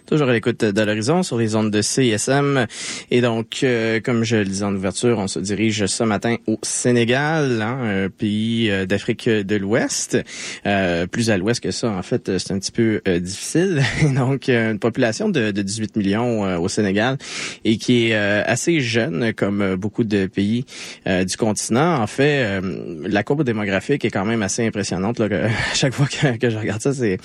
Toujours à l'écoute de l'horizon sur les ondes de CISM. Et donc, comme je le disais en ouverture, on se dirige ce matin au Sénégal, un pays d'Afrique de l'Ouest. Plus à l'ouest que ça, en fait, c'est un petit peu difficile. Donc, une population de 18 millions au Sénégal et qui est assez jeune, comme beaucoup de pays du continent. En fait, la courbe démographique est quand même assez impressionnante. Là, à chaque fois que je regarde ça, c'est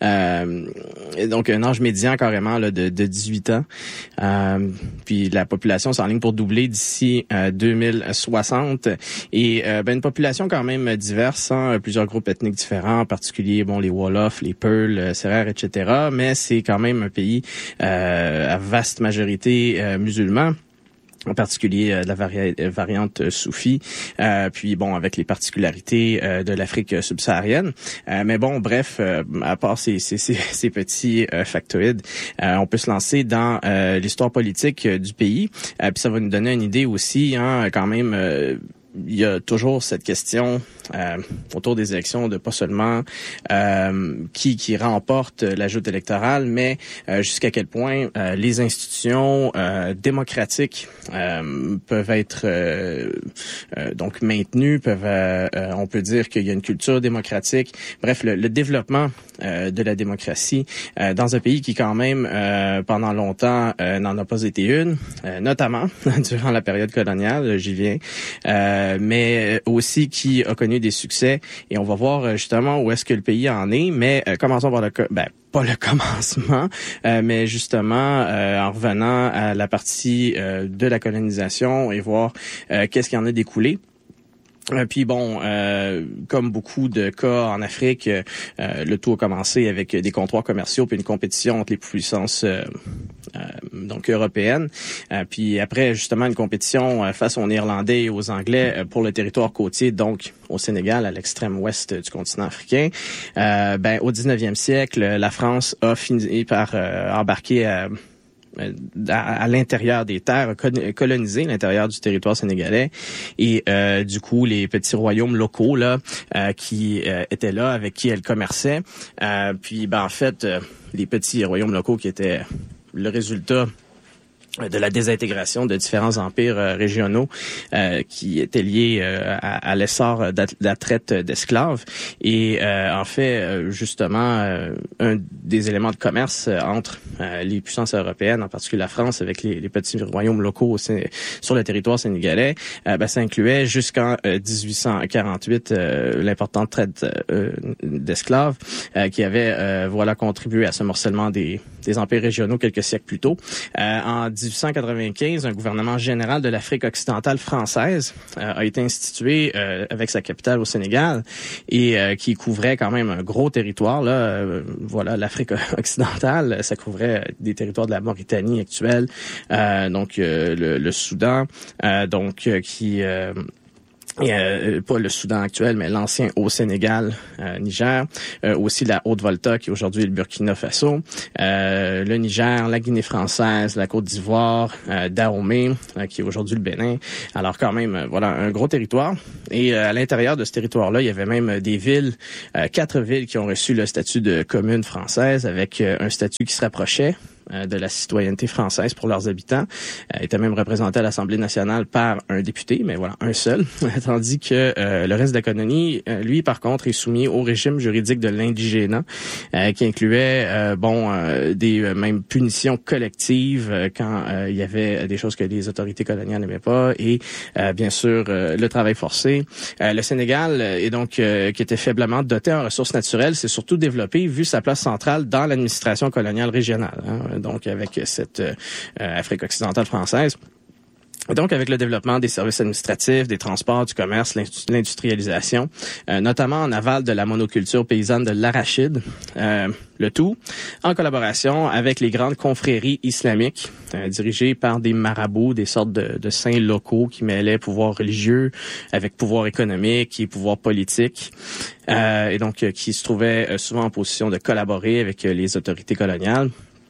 donc un âge médian carrément là, de 18 ans. Puis la population s'enligne pour doubler d'ici 2060. Et une population quand même diverse, hein, plusieurs groupes ethniques différents, en particulier les Wolofs, les Peuls, Sérères, etc. Mais c'est quand même un pays à vaste majorité musulman, en particulier la variante soufie, puis avec les particularités de l'Afrique subsaharienne. Mais bref, à part ces petits factoïdes, on peut se lancer dans l'histoire politique du pays. Puis ça va nous donner une idée aussi, hein, quand même. Il y a toujours cette question autour des élections de pas seulement qui remporte la joute électorale, mais jusqu'à quel point les institutions démocratiques peuvent être donc maintenues, on peut dire qu'il y a une culture démocratique. Bref, le développement de la démocratie dans un pays qui quand même pendant longtemps n'en a pas été une, notamment durant la période coloniale, j'y viens. Mais aussi qui a connu des succès. Et on va voir justement où est-ce que le pays en est. Mais commençons par pas le commencement, mais justement en revenant à la partie de la colonisation et voir qu'est-ce qui en a découlé. Puis comme beaucoup de cas en Afrique, le tout a commencé avec des comptoirs commerciaux puis une compétition entre les puissances donc européennes. Puis après justement une compétition face aux Néerlandais et aux Anglais pour le territoire côtier, donc au Sénégal, à l'extrême ouest du continent africain. Au 19e siècle, la France a fini par embarquer à l'intérieur des terres, coloniser l'intérieur du territoire sénégalais et du coup les petits royaumes locaux là qui étaient là, avec qui elle commerçait. Puis en fait les petits royaumes locaux qui étaient le résultat de la désintégration de différents empires régionaux qui étaient liés à l'essor de la traite d'esclaves. Et en fait, justement, un des éléments de commerce entre les puissances européennes, en particulier la France, avec les petits royaumes locaux sur le territoire sénégalais, ça incluait jusqu'en 1848 l'importante traite d'esclaves qui avait contribué à ce morcellement des empires régionaux quelques siècles plus tôt. En 1895, un gouvernement général de l'Afrique occidentale française a été institué avec sa capitale au Sénégal et qui couvrait quand même un gros territoire. L'Afrique occidentale, ça couvrait des territoires de la Mauritanie actuelle, donc le Soudan, qui pas le Soudan actuel, mais l'ancien Haut-Sénégal, Niger, aussi la Haute-Volta, qui est aujourd'hui le Burkina Faso, le Niger, la Guinée française, la Côte d'Ivoire, Dahomey, qui est aujourd'hui le Bénin. Alors quand même, un gros territoire. Et à l'intérieur de ce territoire-là, il y avait même des villes, 4 villes qui ont reçu le statut de commune française, avec un statut qui se rapprochait de la citoyenneté française pour leurs habitants, était même représenté à l'Assemblée nationale par un député, mais un seul, tandis que le reste de la colonie, lui, par contre, est soumis au régime juridique de l'indigénat, qui incluait des même punitions collectives quand il y avait des choses que les autorités coloniales n'aimaient pas, et bien sûr le travail forcé. Le Sénégal est donc qui était faiblement doté en ressources naturelles, s'est surtout développé vu sa place centrale dans l'administration coloniale régionale, donc avec cette Afrique occidentale française. Donc, avec le développement des services administratifs, des transports, du commerce, l'industrialisation, notamment en aval de la monoculture paysanne de l'arachide, le tout en collaboration avec les grandes confréries islamiques dirigées par des marabouts, des sortes de saints locaux qui mêlaient pouvoir religieux avec pouvoir économique et pouvoir politique, et donc qui se trouvaient souvent en position de collaborer avec les autorités coloniales.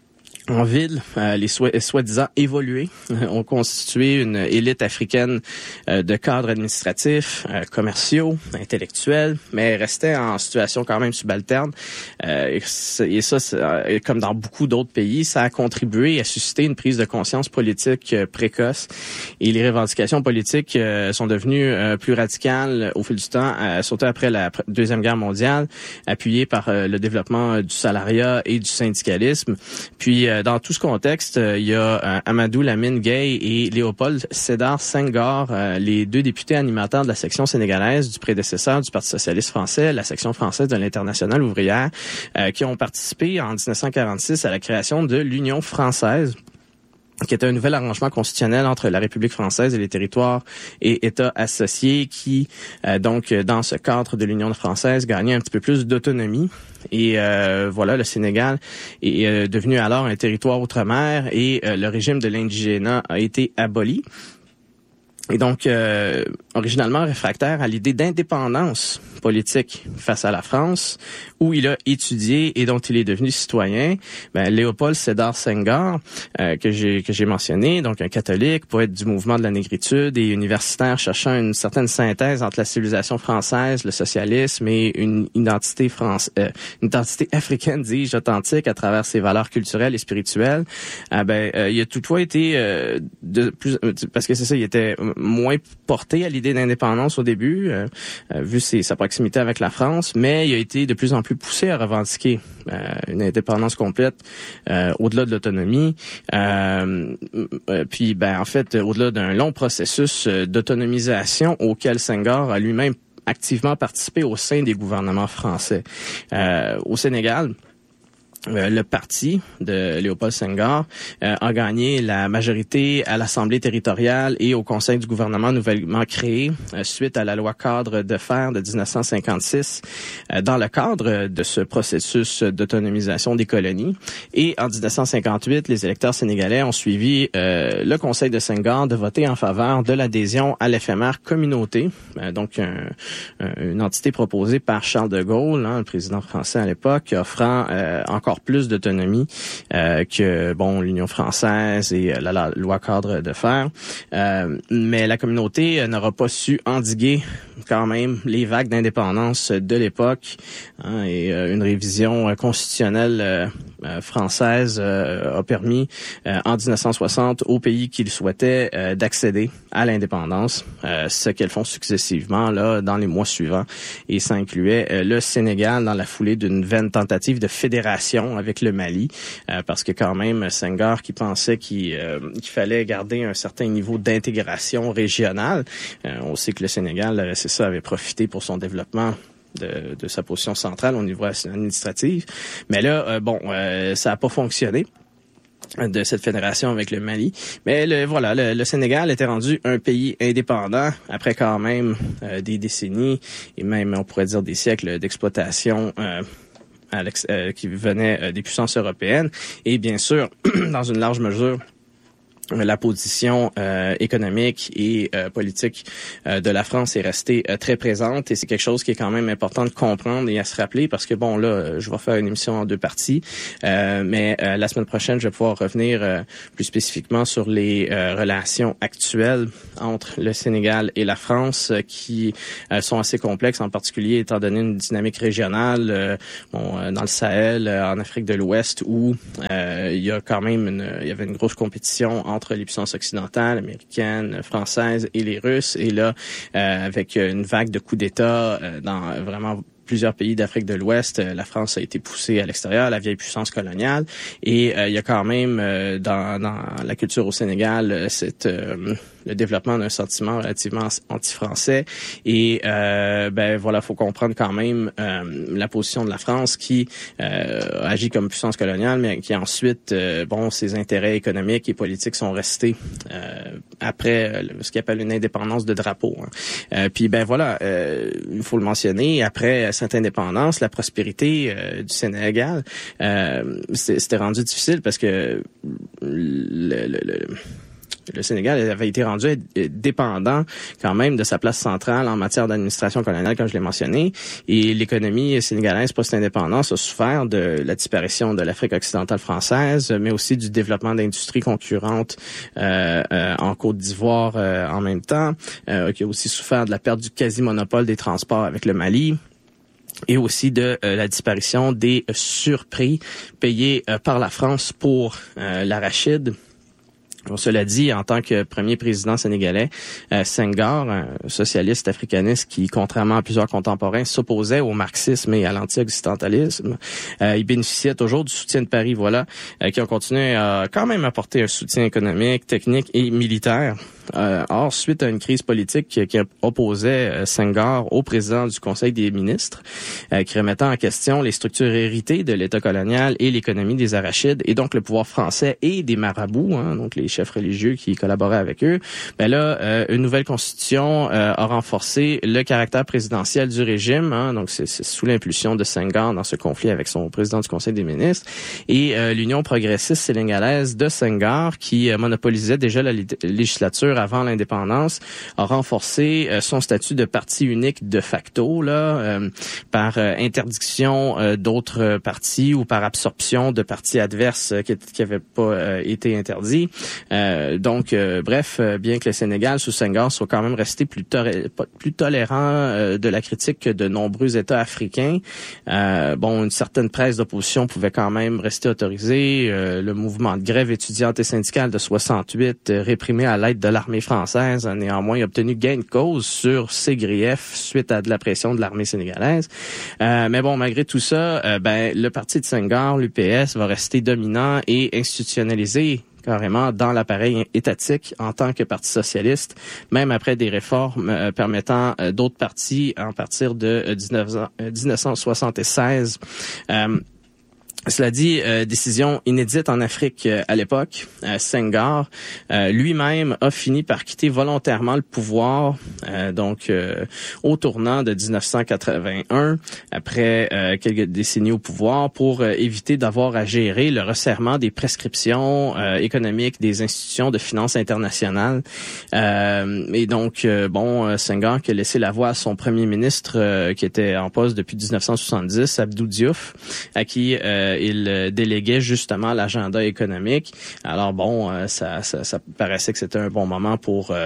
en ville, les soi-disant évolués ont constitué une élite africaine de cadres administratifs, commerciaux, intellectuels, mais restaient en situation quand même subalterne. Et ça, comme dans beaucoup d'autres pays, ça a contribué à susciter une prise de conscience politique précoce. Et les revendications politiques sont devenues plus radicales au fil du temps, surtout après la Deuxième Guerre mondiale, appuyées par le développement du salariat et du syndicalisme. Puis dans tout ce contexte, il y a Amadou Lamine Gueye et Léopold Sédar Senghor, les deux députés animateurs de la section sénégalaise du prédécesseur du Parti socialiste français, la section française de l'Internationale ouvrière, qui ont participé en 1946 à la création de l'Union française, qui était un nouvel arrangement constitutionnel entre la République française et les territoires et États associés qui, donc, dans ce cadre de l'Union française, gagnait un petit peu plus d'autonomie. Et voilà, le Sénégal est devenu alors un territoire outre-mer et le régime de l'indigénat a été aboli. Et donc, originalement réfractaire à l'idée d'indépendance politique face à la France, où il a étudié et dont il est devenu citoyen, Léopold Sédar Senghor, que j'ai mentionné, donc un catholique, poète du mouvement de la négritude et universitaire cherchant une certaine synthèse entre la civilisation française, le socialisme et une identité africaine, dis-je, authentique à travers ses valeurs culturelles et spirituelles. Il a toutefois été parce que c'est ça, il était moins porté à l'idée d'indépendance au début, vu sa proximité avec la France, mais il a été de plus en plus poussé à revendiquer une indépendance complète au-delà de l'autonomie. Puis, en fait, au-delà d'un long processus d'autonomisation auquel Senghor a lui-même activement participé au sein des gouvernements français. Au Sénégal, le parti de Léopold Senghor a gagné la majorité à l'Assemblée territoriale et au Conseil du gouvernement nouvellement créé suite à la loi cadre de fer de 1956 dans le cadre de ce processus d'autonomisation des colonies. Et en 1958, les électeurs sénégalais ont suivi le Conseil de Senghor de voter en faveur de l'adhésion à l'éphémère communauté, donc une entité proposée par Charles de Gaulle, le président français à l'époque, offrant encore plus d'autonomie que l'Union française et la loi cadre de fer. Mais la communauté n'aura pas su endiguer quand même les vagues d'indépendance de l'époque, et une révision constitutionnelle française a permis en 1960 aux pays qui le souhaitaient d'accéder à l'indépendance, ce qu'elles font successivement là dans les mois suivants, et ça incluait le Sénégal dans la foulée d'une vaine tentative de fédération avec le Mali, parce que quand même Senghor qui pensait qu'il fallait garder un certain niveau d'intégration régionale. On sait que le Sénégal, c'est ça, avait profité pour son développement de sa position centrale au niveau administratif. Mais là, ça n'a pas fonctionné de cette fédération avec le Mali. Mais le Sénégal était rendu un pays indépendant après quand même des décennies et même, on pourrait dire, des siècles d'exploitation qui venaient des puissances européennes. Et bien sûr, dans une large mesure, la position économique et politique de la France est restée très présente, et c'est quelque chose qui est quand même important de comprendre et à se rappeler, parce que je vais faire une émission en deux parties, mais la semaine prochaine, je vais pouvoir revenir plus spécifiquement sur les relations actuelles entre le Sénégal et la France qui sont assez complexes, en particulier étant donné une dynamique régionale dans le Sahel, en Afrique de l'Ouest, où il y a quand même il y avait une grosse compétition entre les puissances occidentales, américaines, françaises et les Russes. Et là, avec une vague de coups d'État dans vraiment plusieurs pays d'Afrique de l'Ouest, la France a été poussée à l'extérieur, la vieille puissance coloniale. Et il y a quand même dans la culture au Sénégal le développement d'un sentiment relativement anti-français. Et faut comprendre quand même la position de la France qui agit comme puissance coloniale, mais qui ensuite, ses intérêts économiques et politiques sont restés après ce qu'on appelle une indépendance de drapeau. Il faut le mentionner, après cette indépendance, la prospérité du Sénégal, c'était rendu difficile parce que le Sénégal avait été rendu dépendant quand même de sa place centrale en matière d'administration coloniale, comme je l'ai mentionné, et l'économie sénégalaise post-indépendance a souffert de la disparition de l'Afrique occidentale française, mais aussi du développement d'industries concurrentes en Côte d'Ivoire en même temps, qui a aussi souffert de la perte du quasi-monopole des transports avec le Mali, et aussi de la disparition des surprix payés par la France pour l'arachide. Bon, cela dit, en tant que premier président sénégalais, Senghor, un socialiste africaniste qui, contrairement à plusieurs contemporains, s'opposait au marxisme et à l'anti-occidentalisme, il bénéficiait toujours du soutien de Paris, qui ont continué à quand même apporter un soutien économique, technique et militaire. Or, suite à une crise politique qui opposait Senghor au président du Conseil des ministres, qui remettait en question les structures héritées de l'État colonial et l'économie des arachides, et donc le pouvoir français et des marabouts, donc les chefs religieux qui collaboraient avec eux, une nouvelle constitution a renforcé le caractère présidentiel du régime, donc c'est sous l'impulsion de Senghor dans ce conflit avec son président du Conseil des ministres, et l'Union progressiste sénégalaise de Senghor, qui monopolisait déjà la législature avant l'indépendance, a renforcé son statut de parti unique de facto par interdiction d'autres partis ou par absorption de partis adverses qui n'avaient pas été interdits. Bref, bien que le Sénégal sous Senghor soit quand même resté plus tolérant de la critique que de nombreux États africains, une certaine presse d'opposition pouvait quand même rester autorisée. Le mouvement de grève étudiante et syndicale de 68, réprimé à l'aide de l'armée française, a néanmoins obtenu gain de cause sur ses griefs suite à de la pression de l'armée sénégalaise. Malgré tout ça, le parti de Senghor, l'UPS, va rester dominant et institutionnalisé carrément dans l'appareil étatique en tant que parti socialiste, même après des réformes permettant d'autres partis à partir de 1976. Cela dit, décision inédite en Afrique à l'époque. Senghor lui-même a fini par quitter volontairement le pouvoir, au tournant de 1981, après quelques décennies au pouvoir, pour éviter d'avoir à gérer le resserrement des prescriptions économiques des institutions de finances internationales. Senghor qui a laissé la voie à son premier ministre qui était en poste depuis 1970, Abdou Diouf, à qui il déléguait justement l'agenda économique. Alors ça paraissait que c'était un bon moment pour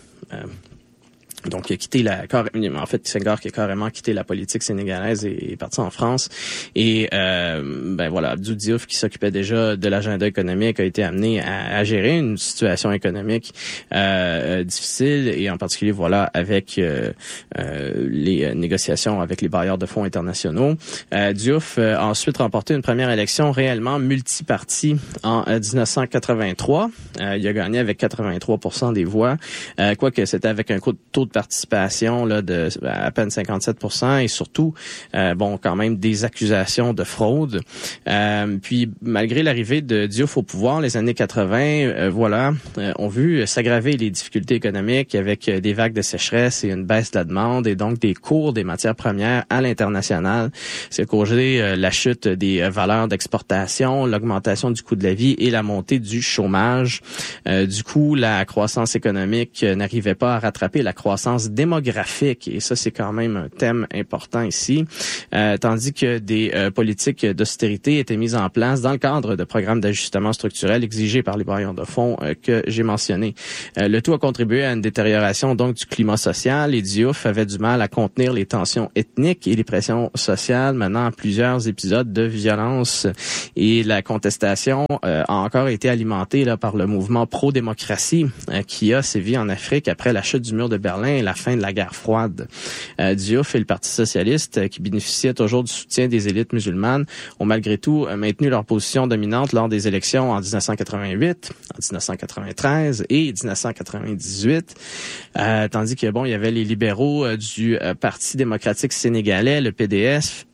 quitter Senghor qui a carrément quitté la politique sénégalaise et est parti en France. Et Abdou Diouf, qui s'occupait déjà de l'agenda économique, a été amené à gérer une situation économique difficile, et en particulier avec les négociations avec les bailleurs de fonds internationaux. Diouf a ensuite remporté une première élection réellement multipartie en 1983. Il a gagné avec 83% des voix, quoique c'était avec un taux de participation de à peine 57%, et surtout quand même des accusations de fraude. Puis malgré l'arrivée de Diouf au pouvoir, les années 80 ont vu s'aggraver les difficultés économiques avec des vagues de sécheresse et une baisse de la demande, et donc des cours des matières premières à l'international. C'est causé la chute des valeurs d'exportation, l'augmentation du coût de la vie et la montée du chômage. Du coup, la croissance économique n'arrivait pas à rattraper la croissance démographique, et ça, c'est quand même un thème important ici, tandis que des politiques d'austérité étaient mises en place dans le cadre de programmes d'ajustement structurel exigés par les bailleurs de fonds que j'ai mentionnés. Le tout a contribué à une détérioration donc du climat social, et Diouf avait du mal à contenir les tensions ethniques et les pressions sociales, menant à plusieurs épisodes de violence, et la contestation a encore été alimentée par le mouvement pro-démocratie qui a sévi en Afrique après la chute du mur de Berlin et la fin de la guerre froide. Diouf et le Parti socialiste, qui bénéficiaient toujours du soutien des élites musulmanes, ont malgré tout maintenu leur position dominante lors des élections en 1988, en 1993 et 1998, tandis que il y avait les libéraux du Parti démocratique sénégalais, le PDS,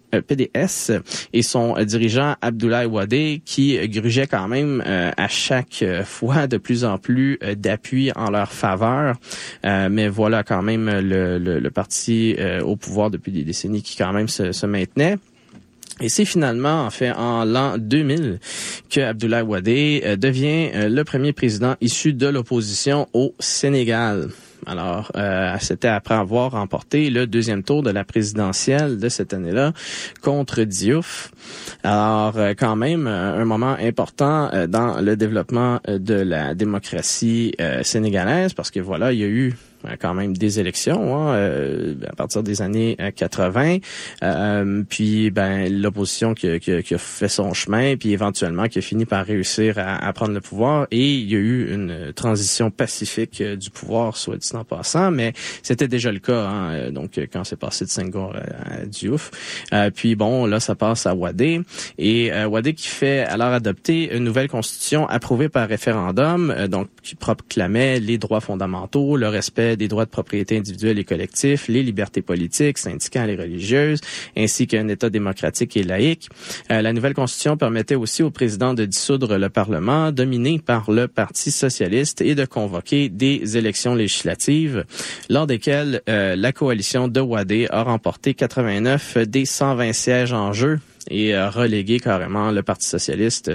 et son dirigeant Abdoulaye Wade, qui grugeait quand même à chaque fois de plus en plus d'appui en leur faveur. Mais voilà quand même le parti au pouvoir depuis des décennies qui quand même se maintenait. Et c'est finalement, en l'an 2000, que Abdoulaye Wade devient le premier président issu de l'opposition au Sénégal. Alors, c'était après avoir remporté le deuxième tour de la présidentielle de cette année-là contre Diouf. Alors, quand même, un moment important dans le développement de la démocratie sénégalaise, parce que voilà, il y a eu quand même des élections à partir des années 80, puis l'opposition qui a fait son chemin, puis éventuellement qui a fini par réussir à prendre le pouvoir, et il y a eu une transition pacifique du pouvoir, soit dit en passant, mais c'était déjà le cas, donc quand c'est passé de Senghor à Diouf. Puis bon, là ça passe à Wade, et Wade qui fait alors adopter une nouvelle constitution approuvée par référendum, donc qui proclamait les droits fondamentaux, le respect des droits de propriété individuelle et collectifs, les libertés politiques, syndicales et religieuses, ainsi qu'un État démocratique et laïque. La nouvelle constitution permettait aussi au président de dissoudre le Parlement, dominé par le Parti socialiste, et de convoquer des élections législatives, lors desquelles la coalition de Wade a remporté 89 des 120 sièges en jeu, et relégué carrément le Parti socialiste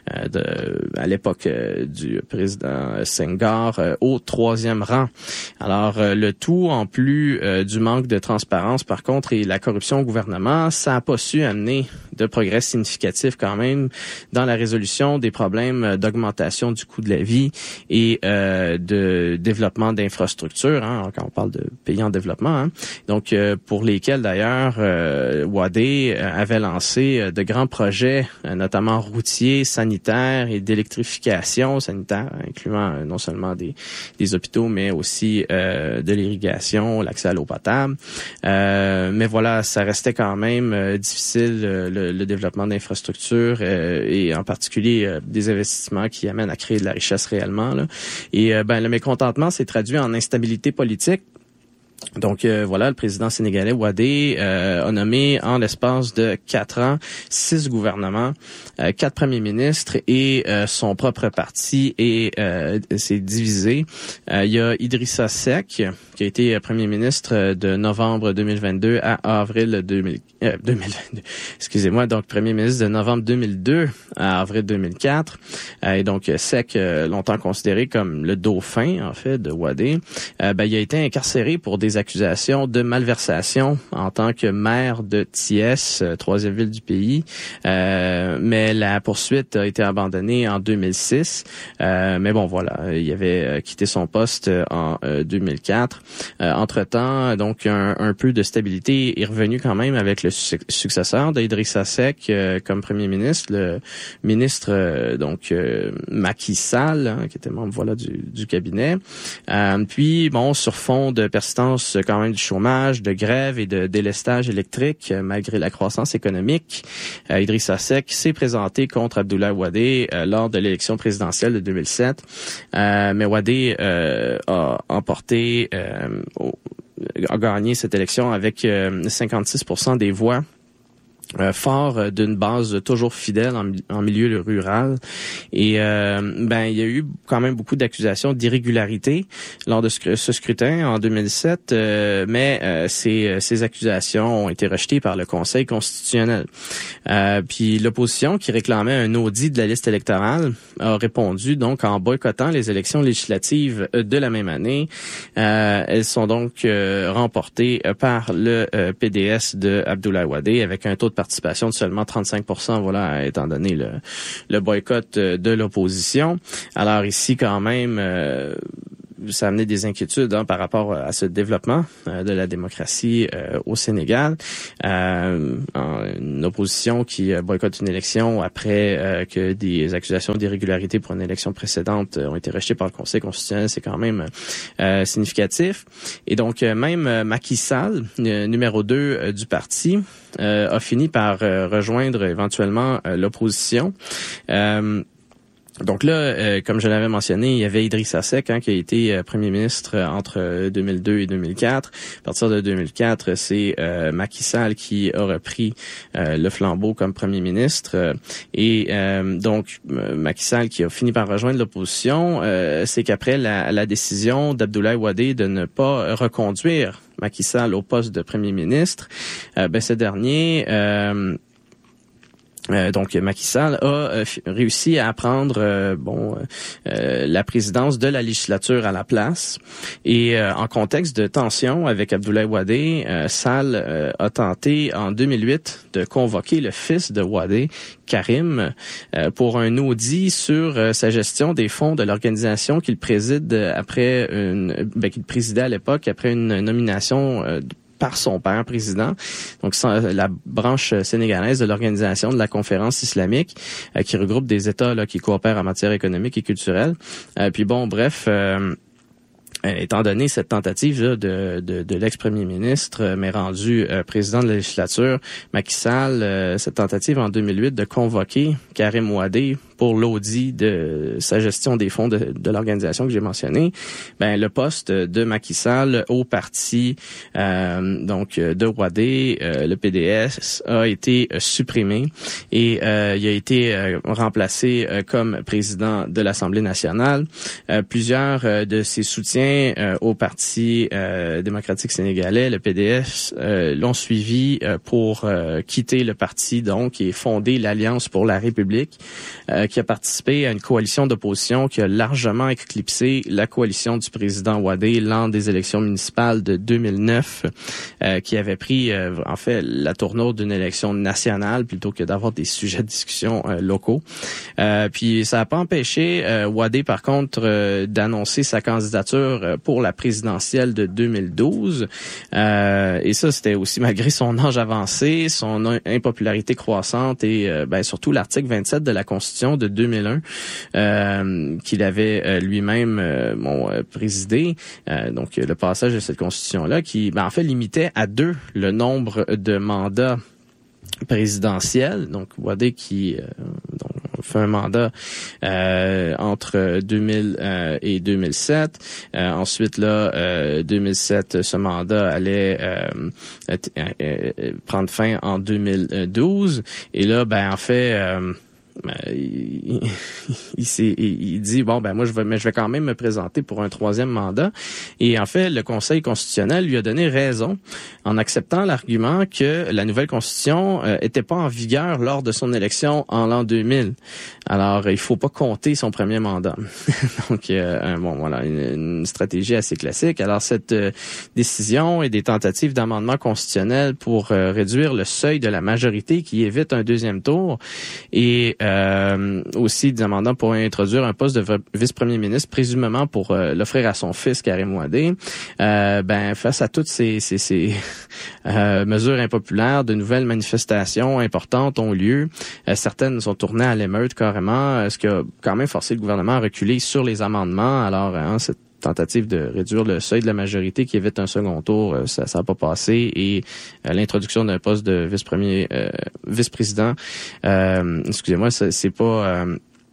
à l'époque du président Senghor au 3e rang. Alors, le tout, en plus du manque de transparence, par contre, et la corruption au gouvernement, ça n'a pas su amener de progrès significatifs quand même dans la résolution des problèmes d'augmentation du coût de la vie et de développement d'infrastructures, quand on parle de pays en développement. Donc, pour lesquels, d'ailleurs, Wade avait lancé de grands projets, notamment routiers, sanitaires et d'électrification sanitaire, incluant non seulement des hôpitaux, mais aussi de l'irrigation, l'accès à l'eau potable. Mais voilà, ça restait quand même difficile, le développement d'infrastructures et en particulier des investissements qui amènent à créer de la richesse réellement, là. Et le mécontentement s'est traduit en instabilité politique. Donc voilà, le président sénégalais Wade a nommé en l'espace de 4 ans 6 gouvernements, 4 premiers ministres, et son propre parti s'est divisé. Il y a Idrissa Seck qui a été premier ministre de novembre 2022 à avril 2022. Excusez-moi, donc premier ministre de novembre 2002 à avril 2004. Et donc Seck, longtemps considéré comme le dauphin en fait de Wade, il a été incarcéré pour des accusations de malversation en tant que maire de Thiès, 3e ville du pays. Mais la poursuite a été abandonnée en 2006. Mais bon, voilà, il avait quitté son poste en 2004. Entre-temps, donc, un peu de stabilité est revenu quand même avec le successeur d'Idrissa Seck comme premier ministre, le ministre Macky Sall, qui était membre du cabinet. Puis, bon, sur fond de persistance quand même du chômage, de grève et de délestage électrique, malgré la croissance économique, Idrissa Seck s'est présenté contre Abdoulaye Wade lors de l'élection présidentielle de 2007. Mais Wade a emporté, a gagné cette élection avec 56% des voix. Fort d'une base toujours fidèle en milieu rural, et il y a eu quand même beaucoup d'accusations d'irrégularité lors de ce scrutin en 2007, mais ces accusations ont été rejetées par le Conseil constitutionnel. Puis l'opposition, qui réclamait un audit de la liste électorale, a répondu donc en boycottant les élections législatives de la même année. Elles sont donc remportées par le PDS de Abdoulaye Wade avec un taux de participation de seulement 35%, voilà, étant donné le boycott de l'opposition. Alors ici, quand même, ça a amené des inquiétudes par rapport à ce développement de la démocratie au Sénégal. Une opposition qui boycotte une élection après que des accusations d'irrégularité pour une élection précédente ont été rejetées par le Conseil constitutionnel, c'est quand même significatif. Et donc, même Macky Sall, numéro 2 du parti, a fini par rejoindre éventuellement l'opposition. Donc là, comme je l'avais mentionné, il y avait Idrissa Seck qui a été premier ministre entre 2002 et 2004. À partir de 2004, c'est Macky Sall qui a repris le flambeau comme premier ministre. Et donc, Macky Sall qui a fini par rejoindre l'opposition, c'est qu'après la décision d'Abdoulaye Wade de ne pas reconduire Macky Sall au poste de premier ministre, ce dernier Donc Macky Sall a réussi à prendre la présidence de la législature à la place. Et en contexte de tension avec Abdoulaye Wade, Sall a tenté en 2008 de convoquer le fils de Wade, Karim, pour un audit sur sa gestion des fonds de l'organisation qu'il présidait qu'il présidait à l'époque après une nomination par son père président, donc la branche sénégalaise de l'organisation de la conférence islamique qui regroupe des États là, qui coopèrent en matière économique et culturelle. Étant donné cette tentative là, de l'ex-premier ministre, mais rendu président de la législature, Macky Sall, cette tentative en 2008 de convoquer Karim Wade pour l'audit de sa gestion des fonds de l'organisation que j'ai mentionné, le poste de Macky Sall au parti de Wade, le PDS, a été supprimé et il a été remplacé comme président de l'Assemblée nationale. Plusieurs de ses soutiens au Parti démocratique sénégalais, le PDS, l'ont suivi pour quitter le parti donc et fonder l'Alliance pour la République, qui a participé à une coalition d'opposition qui a largement éclipsé la coalition du président Wade lors des élections municipales de 2009, qui avait pris la tournure d'une élection nationale plutôt que d'avoir des sujets de discussion locaux. Puis ça n'a pas empêché Wade par contre d'annoncer sa candidature pour la présidentielle de 2012. Et ça, c'était aussi malgré son âge avancé, son impopularité croissante et surtout l'article 27 de la Constitution de 2001 qu'il avait lui-même présidé. Donc, le passage de cette Constitution-là qui, limitait à 2 le nombre de mandats présidentiels. Donc, Wade qui fait un mandat entre 2000 et 2007. Ensuite, 2007, ce mandat allait prendre fin en 2012. Et là, il dit moi je vais quand même me présenter pour un 3e mandat. Et en fait, le Conseil constitutionnel lui a donné raison en acceptant l'argument que la nouvelle constitution était pas en vigueur lors de son élection en l'an 2000. Alors, il faut pas compter son premier mandat. Donc une stratégie assez classique. Alors cette décision et des tentatives d'amendement constitutionnel pour réduire le seuil de la majorité qui évite un 2e tour et aussi des amendements pour introduire un poste de vice-premier ministre, présumément pour l'offrir à son fils Karim Wade. Face à toutes ces mesures impopulaires, de nouvelles manifestations importantes ont lieu. Certaines sont tournées à l'émeute carrément, ce qui a quand même forcé le gouvernement à reculer sur les amendements. Alors, cette tentative de réduire le seuil de la majorité qui évite un second tour, ça n'a pas passé et l'introduction d'un poste de vice-président, excusez-moi, ça s'est pas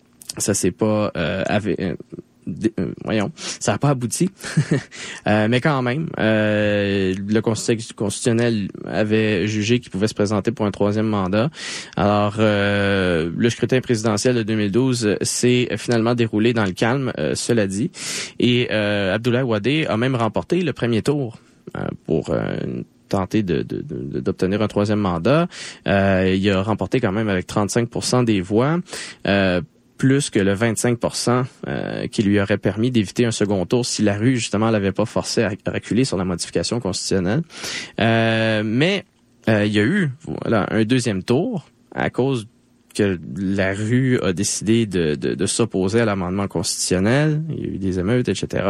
ça n'a pas abouti. Mais quand même, le Conseil constitutionnel avait jugé qu'il pouvait se présenter pour un 3e mandat. Alors, le scrutin présidentiel de 2012 s'est finalement déroulé dans le calme, cela dit. Et Abdoulaye Wade a même remporté le premier tour pour tenter d'obtenir un 3e mandat. Il a remporté quand même avec 35% des voix. Plus que le 25% qui lui aurait permis d'éviter un second tour si la rue, justement, l'avait pas forcé à reculer sur la modification constitutionnelle. Mais il y a eu un 2e tour à cause que la rue a décidé de s'opposer à l'amendement constitutionnel. Il y a eu des émeutes, etc.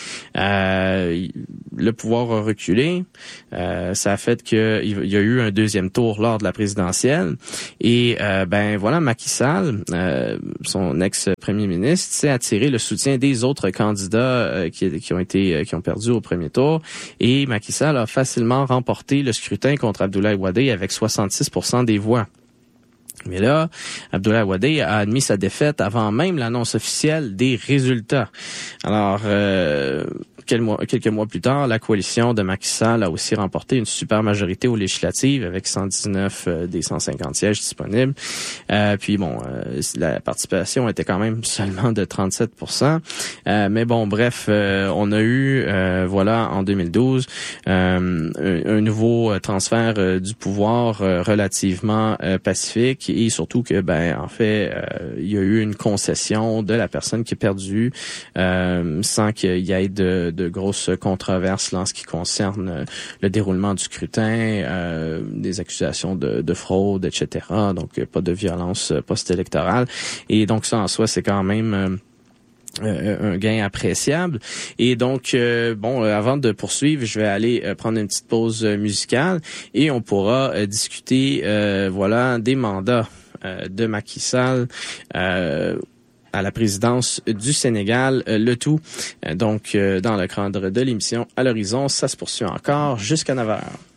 Le pouvoir a reculé. Ça a fait qu'il y a eu un 2e tour lors de la présidentielle. Et Macky Sall, son ex-premier ministre, s'est attiré le soutien des autres candidats qui ont perdu au premier tour. Et Macky Sall a facilement remporté le scrutin contre Abdoulaye Wade avec 66% des voix. Mais là, Abdoulaye Wade a admis sa défaite avant même l'annonce officielle des résultats. Alors, quelques mois plus tard, la coalition de Macky Sall a aussi remporté une super majorité aux législatives avec 119 des 150 sièges disponibles. Puis bon, la participation était quand même seulement de 37%. Mais bon, bref, on a eu, voilà, en 2012, un nouveau transfert du pouvoir relativement pacifique et surtout que, en fait, il y a eu une concession de la personne qui a perdu sans qu'il y ait de grosses controverses là, en ce qui concerne le déroulement du scrutin, des accusations de fraude, etc. Donc, pas de violence post-électorale. Et donc, ça, en soi, c'est quand même un gain appréciable. Et donc, avant de poursuivre, je vais aller prendre une petite pause musicale et on pourra discuter, des mandats de Macky Sall à la présidence du Sénégal, le tout. Donc, dans le cadre de l'émission À l'horizon, ça se poursuit encore jusqu'à 9h.